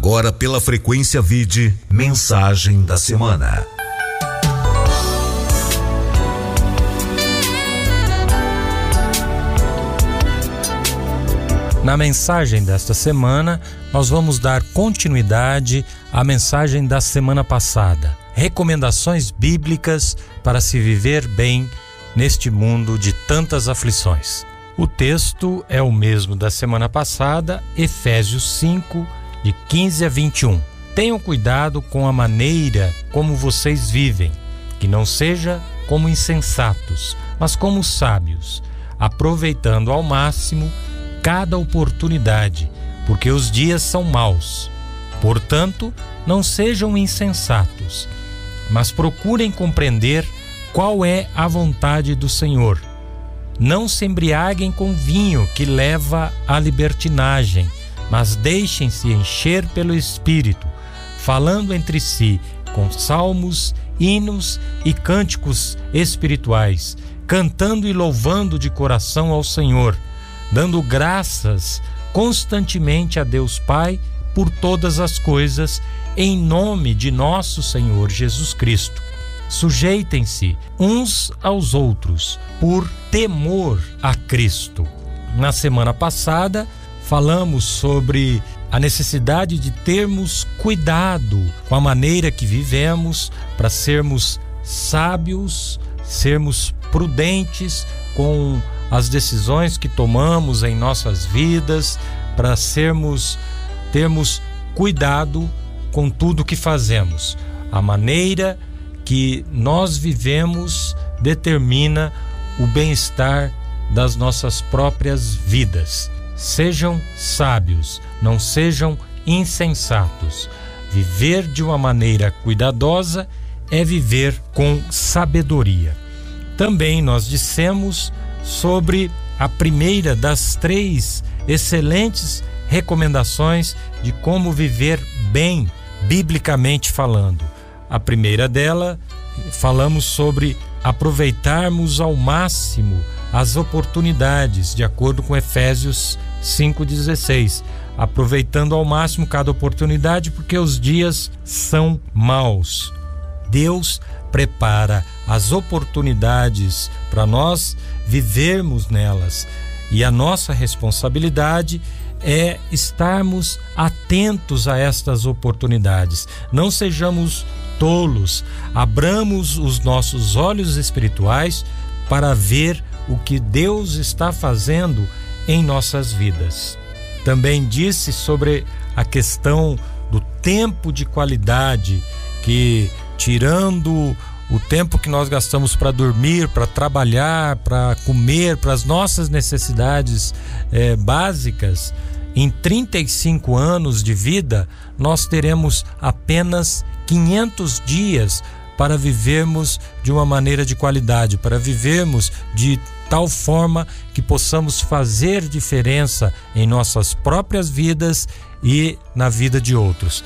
Agora pela Frequência Vide, Mensagem da Semana. Na mensagem desta semana, nós vamos dar continuidade à mensagem da semana passada. Recomendações bíblicas para se viver bem neste mundo de tantas aflições. O texto é o mesmo da semana passada, Efésios 5, de 15 a 21. Tenham cuidado com a maneira como vocês vivem, que não seja como insensatos, mas como sábios, aproveitando ao máximo cada oportunidade, porque os dias são maus. Portanto, não sejam insensatos, mas procurem compreender qual é a vontade do Senhor. Não se embriaguem com vinho que leva à libertinagem, mas deixem-se encher pelo Espírito, falando entre si com salmos, hinos e cânticos espirituais, cantando e louvando de coração ao Senhor, dando graças constantemente a Deus Pai por todas as coisas, em nome de nosso Senhor Jesus Cristo. Sujeitem-se uns aos outros por temor a Cristo. Na semana passada, falamos sobre a necessidade de termos cuidado com a maneira que vivemos para sermos sábios, sermos prudentes com as decisões que tomamos em nossas vidas, para termos cuidado com tudo que fazemos. A maneira que nós vivemos determina o bem-estar das nossas próprias vidas. Sejam sábios, não sejam insensatos. Viver de uma maneira cuidadosa é viver com sabedoria. Também nós dissemos sobre a primeira das 3 excelentes recomendações de como viver bem, biblicamente falando. A primeira dela, falamos sobre aproveitarmos ao máximo as oportunidades, de acordo com Efésios 5,16. Aproveitando ao máximo cada oportunidade, porque os dias são maus. Deus prepara as oportunidades para nós vivermos nelas, e a nossa responsabilidade é estarmos atentos a estas oportunidades. Não sejamos tolos, abramos os nossos olhos espirituais para ver o que Deus está fazendo em nossas vidas. Também disse sobre a questão do tempo de qualidade, que tirando o tempo que nós gastamos para dormir, para trabalhar, para comer, para as nossas necessidades básicas, em 35 anos de vida, nós teremos apenas 500 dias para vivermos de uma maneira de qualidade, para vivermos de tal forma que possamos fazer diferença em nossas próprias vidas e na vida de outros.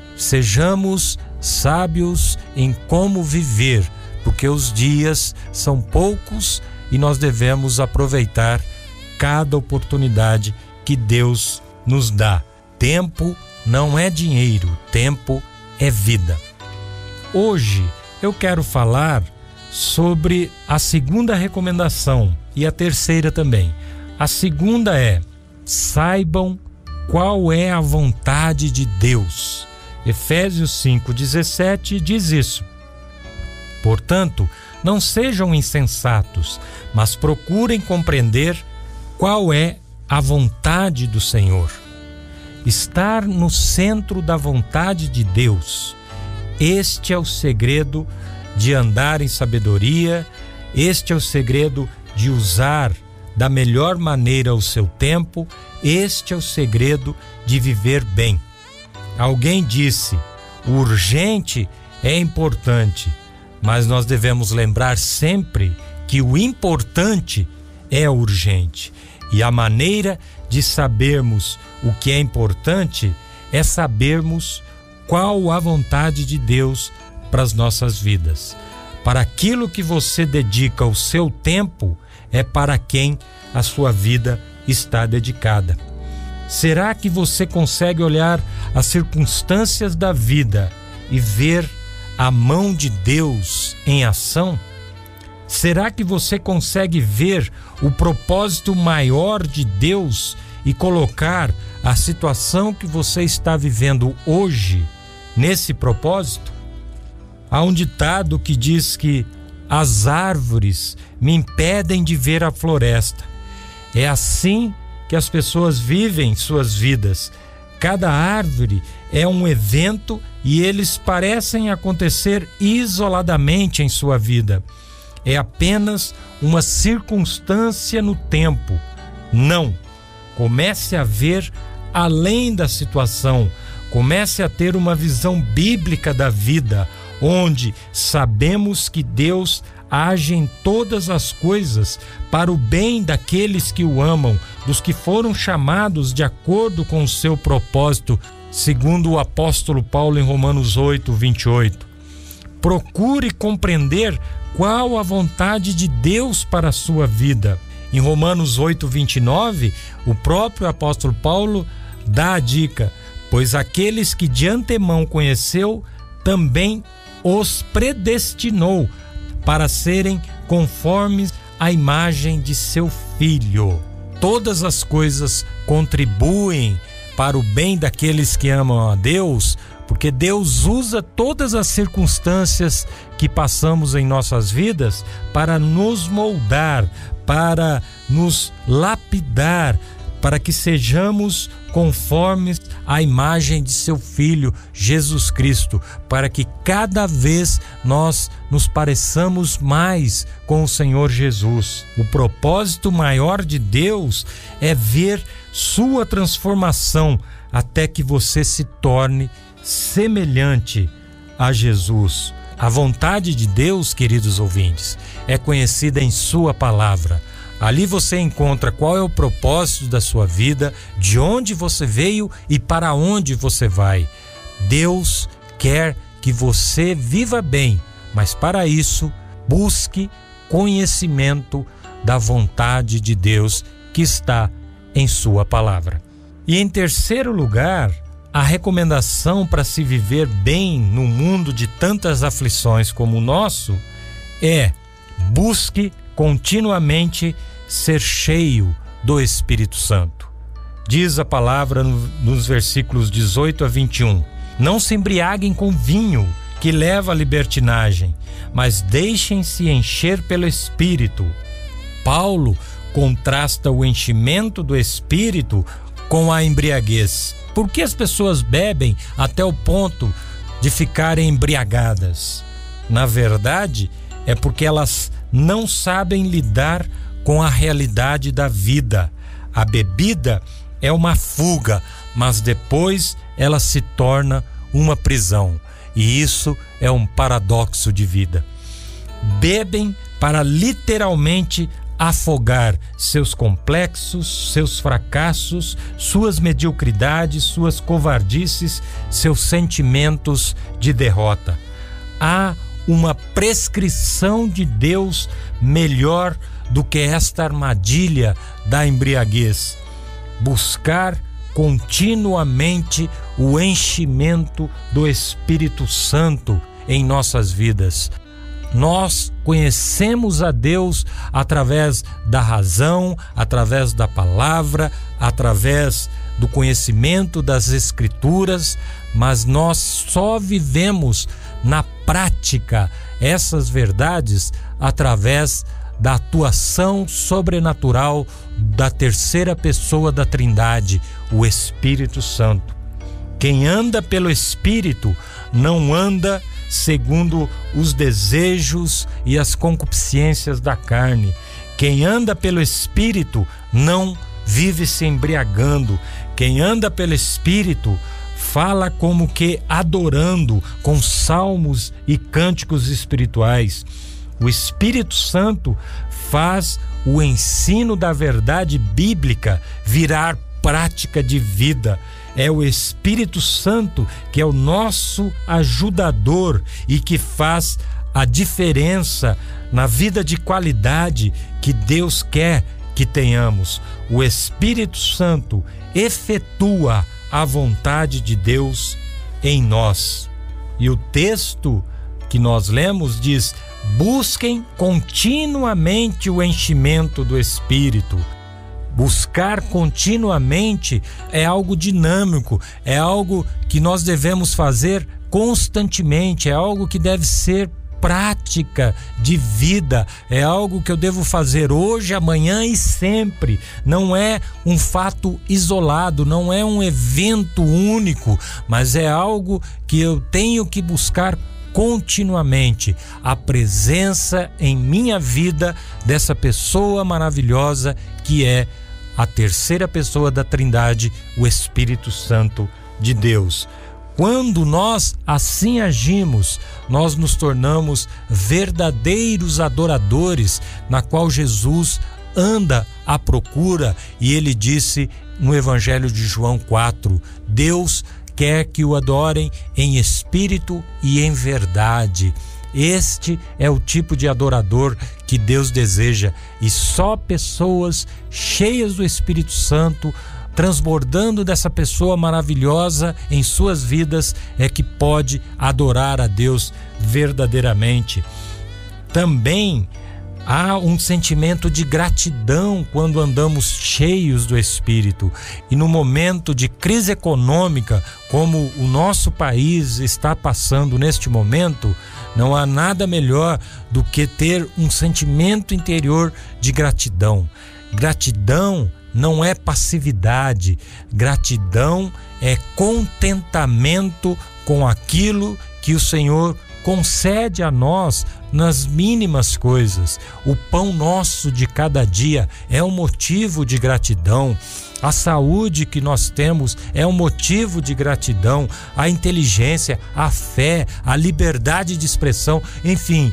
Sejamos sábios em como viver, porque os dias são poucos e nós devemos aproveitar cada oportunidade que Deus nos dá. Tempo não é dinheiro, tempo é vida. Hoje eu quero falar sobre a segunda recomendação e a terceira também. A segunda é: saibam qual é a vontade de Deus. Efésios 5,17 diz isso. Portanto, não sejam insensatos, mas procurem compreender qual é a vontade do Senhor. Estar no centro da vontade de Deus. Este é o segredo de andar em sabedoria, este é o segredo de usar da melhor maneira o seu tempo, este é o segredo de viver bem. Alguém disse: o urgente é importante, mas nós devemos lembrar sempre que o importante é urgente. E a maneira de sabermos o que é importante é sabermos qual a vontade de Deus para as nossas vidas. Para aquilo que você dedica o seu tempo, é para quem a sua vida está dedicada. Será que você consegue olhar as circunstâncias da vida e ver a mão de Deus em ação? Será que você consegue ver o propósito maior de Deus e colocar a situação que você está vivendo hoje nesse propósito? Há um ditado que diz que as árvores me impedem de ver a floresta. É assim que as pessoas vivem suas vidas. Cada árvore é um evento e eles parecem acontecer isoladamente em sua vida. É apenas uma circunstância no tempo. Não. Comece a ver além da situação. Comece a ter uma visão bíblica da vida, onde sabemos que Deus age em todas as coisas para o bem daqueles que o amam, dos que foram chamados de acordo com o seu propósito, segundo o apóstolo Paulo em Romanos 8:28. Procure compreender qual a vontade de Deus para a sua vida. Em Romanos 8:29, o próprio apóstolo Paulo dá a dica: pois aqueles que de antemão conheceu, também os predestinou para serem conformes à imagem de seu Filho. Todas as coisas contribuem para o bem daqueles que amam a Deus, porque Deus usa todas as circunstâncias que passamos em nossas vidas para nos moldar, para nos lapidar, para que sejamos conformes à imagem de seu Filho, Jesus Cristo, para que cada vez nós nos pareçamos mais com o Senhor Jesus. O propósito maior de Deus é ver sua transformação até que você se torne semelhante a Jesus. A vontade de Deus, queridos ouvintes, é conhecida em sua palavra. Ali você encontra qual é o propósito da sua vida, de onde você veio e para onde você vai. Deus quer que você viva bem, mas para isso, busque conhecimento da vontade de Deus que está em sua palavra. E em terceiro lugar, a recomendação para se viver bem no mundo de tantas aflições como o nosso é: busque continuamente ser cheio do Espírito Santo. Diz a palavra nos versículos 18 a 21. Não se embriaguem com vinho, que leva à libertinagem, mas deixem-se encher pelo Espírito. Paulo contrasta o enchimento do Espírito com a embriaguez. Por que as pessoas bebem até o ponto de ficarem embriagadas? Na verdade, é porque elas não sabem lidar com a realidade da vida. A bebida é uma fuga, mas depois ela se torna uma prisão. E isso é um paradoxo de vida. Bebem para literalmente afogar seus complexos, seus fracassos, suas mediocridades, suas covardices, seus sentimentos de derrota. Há uma prescrição de Deus melhor do que esta armadilha da embriaguez. Buscar continuamente o enchimento do Espírito Santo em nossas vidas. Nós conhecemos a Deus através da razão, através da palavra, através do conhecimento das Escrituras, mas nós só vivemos na prática essas verdades através da atuação sobrenatural da terceira pessoa da Trindade, o Espírito Santo. Quem anda pelo Espírito não anda segundo os desejos e as concupiscências da carne. Quem anda pelo Espírito não vive se embriagando. Quem anda pelo Espírito fala como que adorando, com salmos e cânticos espirituais. O Espírito Santo faz o ensino da verdade bíblica virar prática de vida. É o Espírito Santo que é o nosso ajudador e que faz a diferença na vida de qualidade que Deus quer que tenhamos. O Espírito Santo efetua a vontade de Deus em nós. E o texto que nós lemos diz: busquem continuamente o enchimento do Espírito. Buscar continuamente é algo dinâmico, é algo que nós devemos fazer constantemente, é algo que deve ser prática de vida, é algo que eu devo fazer hoje, amanhã e sempre. Não é um fato isolado, não é um evento único, mas é algo que eu tenho que buscar continuamente, a presença em minha vida dessa pessoa maravilhosa que é a terceira pessoa da Trindade, o Espírito Santo de Deus. Quando nós assim agimos, nós nos tornamos verdadeiros adoradores, na qual Jesus anda à procura, e ele disse no Evangelho de João 4, Deus quer que o adorem em espírito e em verdade. Este é o tipo de adorador que Deus deseja, e só pessoas cheias do Espírito Santo, transbordando dessa pessoa maravilhosa em suas vidas, é que pode adorar a Deus verdadeiramente. Também há um sentimento de gratidão quando andamos cheios do Espírito. E no momento de crise econômica, como o nosso país está passando neste momento, não há nada melhor do que ter um sentimento interior de gratidão. Gratidão não é passividade, gratidão é contentamento com aquilo que o Senhor concede a nós nas mínimas coisas. O pão nosso de cada dia é um motivo de gratidão. A saúde que nós temos é um motivo de gratidão. A inteligência, a fé, a liberdade de expressão, enfim,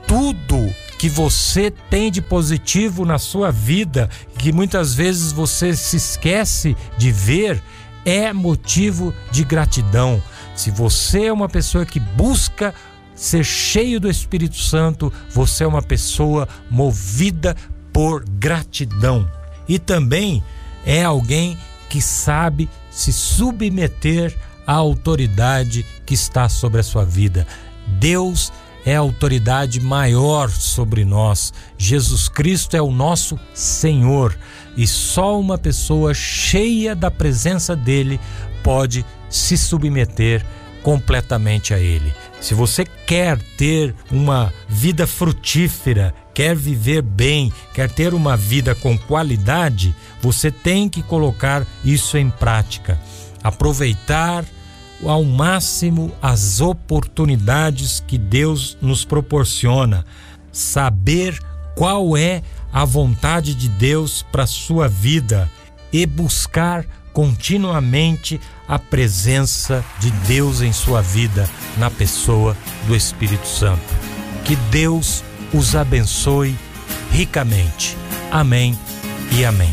tudo que você tem de positivo na sua vida, que muitas vezes você se esquece de ver, é motivo de gratidão. Se você é uma pessoa que busca ser cheio do Espírito Santo, você é uma pessoa movida por gratidão. E também é alguém que sabe se submeter à autoridade que está sobre a sua vida. Deus é a autoridade maior sobre nós. Jesus Cristo é o nosso Senhor, e só uma pessoa cheia da presença dele pode se submeter completamente a ele. Se você quer ter uma vida frutífera, quer viver bem, quer ter uma vida com qualidade, você tem que colocar isso em prática. Aproveitar ao máximo as oportunidades que Deus nos proporciona. Saber qual é a vontade de Deus para a sua vida e buscar continuamente a presença de Deus em sua vida, na pessoa do Espírito Santo. Que Deus os abençoe ricamente. Amém e amém.